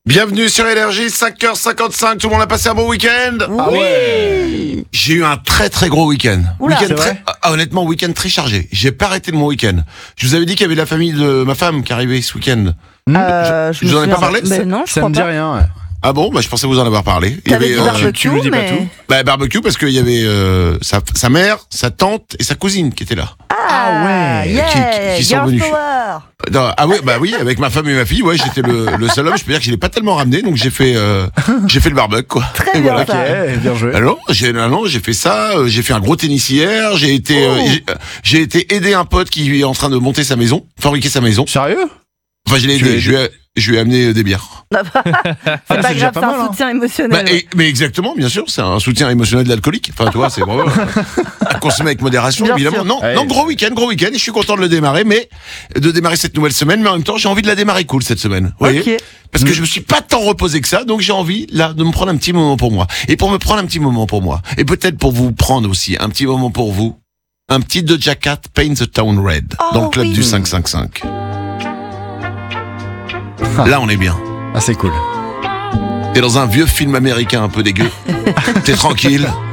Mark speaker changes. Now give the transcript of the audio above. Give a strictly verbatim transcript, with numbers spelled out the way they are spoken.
Speaker 1: Bienvenue sur Énergie, cinq heures cinquante-cinq, tout le monde a passé un bon week-end?
Speaker 2: Ah ouais.
Speaker 1: J'ai eu un très très gros week-end.
Speaker 2: Oula,
Speaker 1: week-end
Speaker 2: c'est
Speaker 1: très,
Speaker 2: vrai
Speaker 1: ah, honnêtement, week-end très chargé. J'ai pas arrêté de mon week-end. Je vous avais dit qu'il y avait la famille de ma femme qui arrivait ce week-end.
Speaker 2: Euh,
Speaker 1: je, je vous en ai pas parlé?
Speaker 2: Mais non, je
Speaker 3: Ça
Speaker 2: crois
Speaker 3: me dit
Speaker 2: pas.
Speaker 3: rien. Ouais.
Speaker 1: Ah bon, bah je pensais vous en avoir parlé. Il y
Speaker 2: T'avais
Speaker 1: avait
Speaker 2: dit
Speaker 1: euh,
Speaker 2: barbecue,
Speaker 3: tu me dis pas
Speaker 2: mais...
Speaker 3: tout.
Speaker 1: bah, barbecue parce qu'il y avait euh, sa, sa mère, sa tante et sa cousine qui étaient là.
Speaker 2: Ah
Speaker 3: ouais.
Speaker 2: yeah,
Speaker 1: Qui- qui- qui sont
Speaker 2: girl
Speaker 1: venus.
Speaker 2: power.
Speaker 1: Non, ah oui, bah oui, avec ma femme et ma fille, ouais, j'étais le, le seul homme. Je peux dire que je l'ai pas tellement ramené, donc j'ai fait, euh, j'ai fait le barbecue, quoi.
Speaker 2: Très
Speaker 1: Et
Speaker 2: bien,
Speaker 1: voilà.
Speaker 2: ça.
Speaker 3: Ok, bien joué.
Speaker 1: Alors, j'ai, non, j'ai fait ça. euh, J'ai fait un gros tennis hier. J'ai été, euh,
Speaker 2: Oh.
Speaker 1: j'ai, j'ai été aider un pote qui est en train de monter sa maison, fabriquer sa maison.
Speaker 3: Sérieux?
Speaker 1: Enfin, je l'ai
Speaker 3: Tu
Speaker 1: aidé.
Speaker 3: l'as
Speaker 1: Je lui ai, je lui ai amené des bières.
Speaker 2: C'est pas
Speaker 3: c'est déjà
Speaker 2: grave,
Speaker 3: pas
Speaker 2: c'est un
Speaker 3: mal, hein.
Speaker 2: soutien
Speaker 1: Bah,
Speaker 2: émotionnel.
Speaker 1: et- mais exactement, bien sûr, c'est un soutien émotionnel de l'alcoolique. Enfin, toi, c'est vraiment à consommer avec modération,
Speaker 2: Bien
Speaker 1: évidemment.
Speaker 2: sûr.
Speaker 1: Non,
Speaker 3: Ouais.
Speaker 1: non, gros week-end, gros week-end. Et je suis content de le démarrer, mais de démarrer cette nouvelle semaine. Mais en même temps, j'ai envie de la démarrer cool cette semaine. Vous voyez
Speaker 2: Ok.
Speaker 1: Parce que
Speaker 3: Mm.
Speaker 1: je me suis pas tant reposé que ça, donc j'ai envie là de me prendre un petit moment pour moi. Et pour me prendre un petit moment pour moi, et peut-être pour vous prendre aussi un petit moment pour vous, un petit Doja Cat, Paint the Town Red,
Speaker 2: Oh,
Speaker 1: dans le club
Speaker 2: oui.
Speaker 1: du cinq cinq cinq. Là, on est bien.
Speaker 3: Ah, c'est cool.
Speaker 1: T'es dans un vieux film américain un peu dégueu. T'es tranquille.